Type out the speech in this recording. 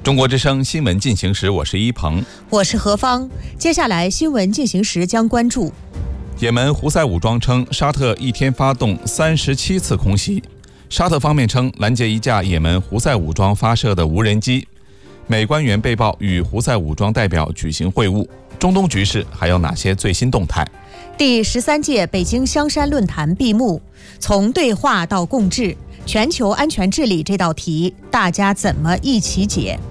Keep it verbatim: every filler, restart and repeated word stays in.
中国之声新闻进行时，我是一鹏， 我是何芳。接下来新闻进行时将关注： 也门胡塞武装称沙特一天发动三十七次空袭，沙特方面称拦截一架也门胡塞武装发射的无人机。美官员被曝与胡塞武装代表举行会晤。中东局势还有哪些最新动态？ 第十三届北京香山论坛闭幕，从对话到共治，全球安全治理这道题，大家怎么一起解？